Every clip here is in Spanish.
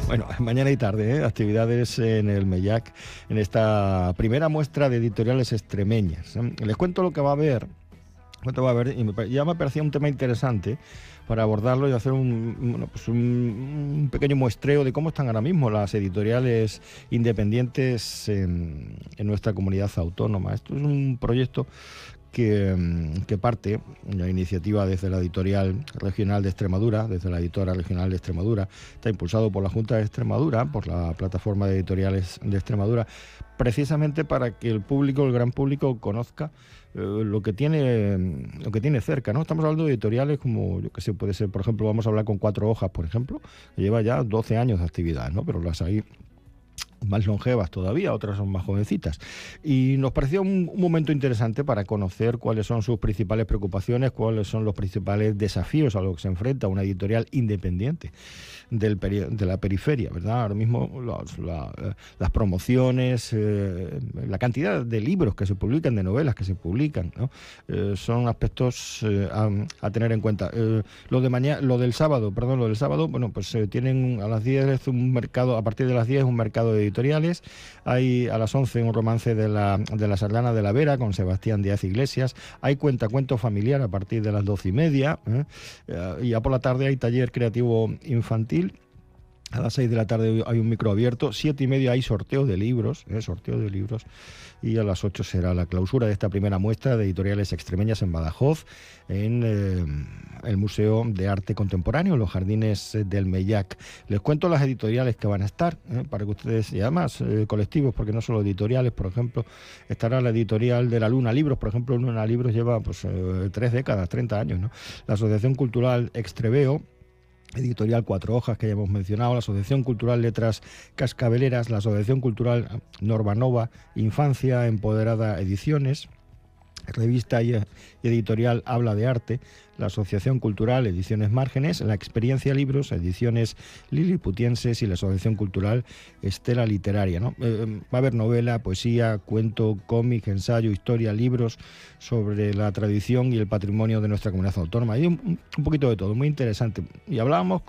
Bueno, mañana y tarde, actividades en el MELLAC, en esta primera muestra de editoriales extremeñas. Les cuento lo que va a haber. Cuánto va a haber, y ya me parecía un tema interesante para abordarlo y hacer un pequeño muestreo de cómo están ahora mismo las editoriales independientes en nuestra comunidad autónoma. Esto es un proyecto que parte la iniciativa desde la editorial regional de Extremadura, desde la editora regional de Extremadura, está impulsado por la Junta de Extremadura, por la plataforma de editoriales de Extremadura, precisamente para que el público, el gran público, conozca lo que tiene cerca, ¿no? Estamos hablando de editoriales como, yo que sé, puede ser, por ejemplo, vamos a hablar con Cuatro Hojas, por ejemplo, que lleva ya 12 años de actividad, ¿no? Pero las hay más longevas todavía, otras son más jovencitas. Y nos pareció un momento interesante para conocer cuáles son sus principales preocupaciones, cuáles son los principales desafíos a los que se enfrenta una editorial independiente de la periferia, ¿verdad? Ahora mismo las promociones, la cantidad de libros que se publican, de novelas que se publican, ¿no? Son aspectos a tener en cuenta. Lo del sábado, bueno, pues tienen a las 10 un mercado, a partir de las 10 un mercado de editoriales. Hay a las 11 un romance de la Sardana de la Vera con Sebastián Díaz Iglesias. Hay cuento familiar a partir de las 12:30. Y ya por la tarde hay taller creativo infantil. A las 6 de la tarde hay un micro abierto, 7:30 hay sorteo de libros, y a las 8 será la clausura de esta primera muestra de editoriales extremeñas en Badajoz, en el Museo de Arte Contemporáneo, los Jardines del MELLAC. Les cuento las editoriales que van a estar, para que ustedes, y además colectivos, porque no solo editoriales, por ejemplo, estará la editorial de la Luna Libros, por ejemplo, Luna Libros lleva 3 décadas, 30 años, ¿no? La Asociación Cultural Extreveo, editorial Cuatro Hojas, que ya hemos mencionado, la Asociación Cultural Letras Cascabeleras, la Asociación Cultural Normanova, Infancia Empoderada Ediciones, revista y editorial Habla de Arte, la Asociación Cultural Ediciones Márgenes, la Experiencia Libros, Ediciones Liliputienses y la Asociación Cultural Estela Literaria, ¿no? Va a haber novela, poesía, cuento, cómic, ensayo, historia, libros sobre la tradición y el patrimonio de nuestra comunidad autónoma. Hay un poquito de todo, muy interesante. Y hablábamos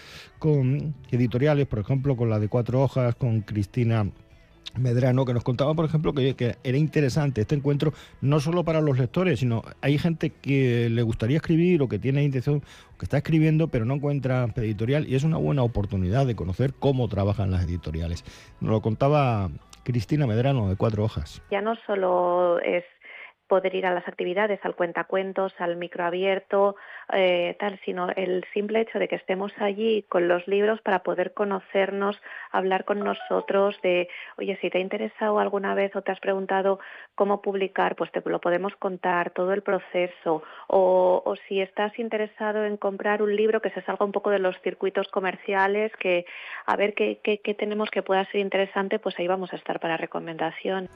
con editoriales, por ejemplo, con la de Cuatro Hojas, con Cristina Medrano, que nos contaba, por ejemplo, que era interesante este encuentro, no solo para los lectores, sino hay gente que le gustaría escribir o que tiene intención, que está escribiendo, pero no encuentra editorial, y es una buena oportunidad de conocer cómo trabajan las editoriales. Nos lo contaba Cristina Medrano, de Cuatro Hojas. Ya no solo es poder ir a las actividades, al cuentacuentos, al microabierto, sino el simple hecho de que estemos allí con los libros para poder conocernos, hablar con nosotros de, oye, si te ha interesado alguna vez o te has preguntado cómo publicar, pues te lo podemos contar, todo el proceso, o si estás interesado en comprar un libro que se salga un poco de los circuitos comerciales, que a ver qué tenemos que pueda ser interesante, pues ahí vamos a estar para recomendación.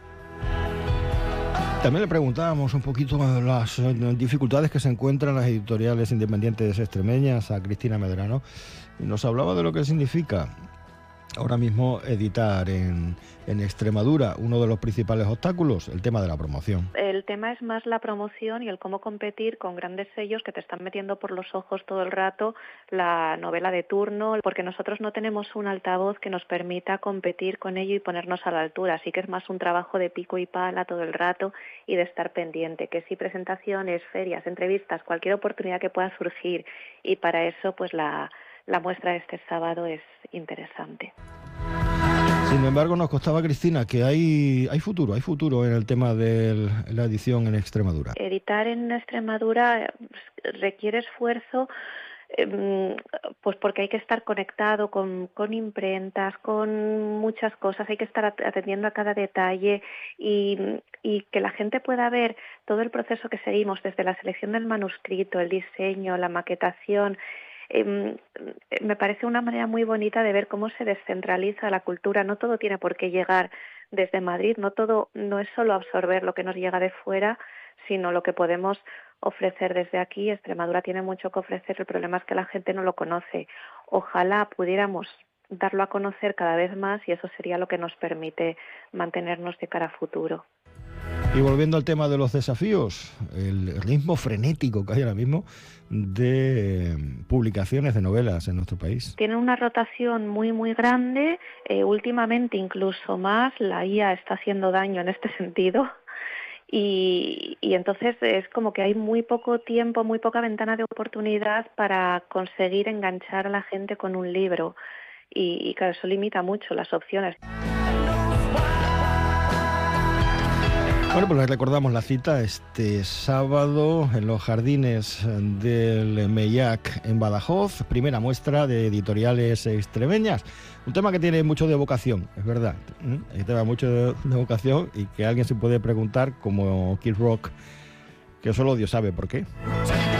También le preguntábamos un poquito las dificultades que se encuentran las editoriales independientes extremeñas a Cristina Medrano, y nos hablaba de lo que significa ahora mismo editar en Extremadura. Uno de los principales obstáculos, el tema de la promoción. El tema es más la promoción y el cómo competir con grandes sellos que te están metiendo por los ojos todo el rato la novela de turno, porque nosotros no tenemos un altavoz que nos permita competir con ello y ponernos a la altura, así que es más un trabajo de pico y pala todo el rato y de estar pendiente, que sí, presentaciones, ferias, entrevistas, cualquier oportunidad que pueda surgir, y para eso pues la muestra de este sábado es interesante. Sin embargo, nos costaba, Cristina, que hay futuro en el tema de la edición en Extremadura. Editar en Extremadura requiere esfuerzo, pues porque hay que estar conectado con imprentas, con muchas cosas, hay que estar atendiendo a cada detalle y que la gente pueda ver todo el proceso que seguimos, desde la selección del manuscrito, el diseño, la maquetación. Me parece una manera muy bonita de ver cómo se descentraliza la cultura. No todo tiene por qué llegar desde Madrid, no es solo absorber lo que nos llega de fuera, sino lo que podemos ofrecer desde aquí. Extremadura tiene mucho que ofrecer, el problema es que la gente no lo conoce. Ojalá pudiéramos darlo a conocer cada vez más, y eso sería lo que nos permite mantenernos de cara a futuro. Y volviendo al tema de los desafíos, el ritmo frenético que hay ahora mismo de publicaciones de novelas en nuestro país. Tienen una rotación muy, muy grande. Últimamente incluso más. La IA está haciendo daño en este sentido. Y entonces es como que hay muy poco tiempo, muy poca ventana de oportunidad para conseguir enganchar a la gente con un libro. Y claro, eso limita mucho las opciones. Bueno, pues les recordamos la cita este sábado en los jardines del MEIAC en Badajoz, primera muestra de editoriales extremeñas. Un tema que tiene mucho de vocación, es verdad. Un tema mucho de vocación y que alguien se puede preguntar, como Kid Rock, que solo Dios sabe por qué.